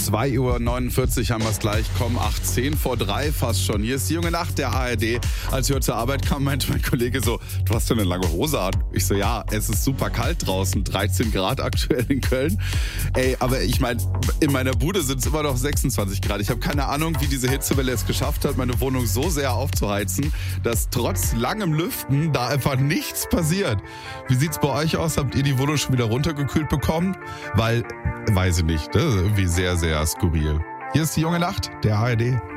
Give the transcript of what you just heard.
2:49 Uhr haben wir es gleich. Komm, 2:10 fast schon. Hier ist die junge Nacht der ARD. Als ich heute zur Arbeit kam, meinte mein Kollege so, du hast ja eine lange Hose an. Ich so, ja, es ist super kalt draußen. 13 Grad aktuell in Köln. Ey, aber ich meine, in meiner Bude sind es immer noch 26 Grad. Ich habe keine Ahnung, wie diese Hitzewelle es geschafft hat, meine Wohnung so sehr aufzuheizen, dass trotz langem Lüften da einfach nichts passiert. Wie sieht's bei euch aus? Habt ihr die Wohnung schon wieder runtergekühlt bekommen? Weil, weiß ich nicht, das ist irgendwie sehr, sehr skurril. Hier ist die junge Nacht der ARD.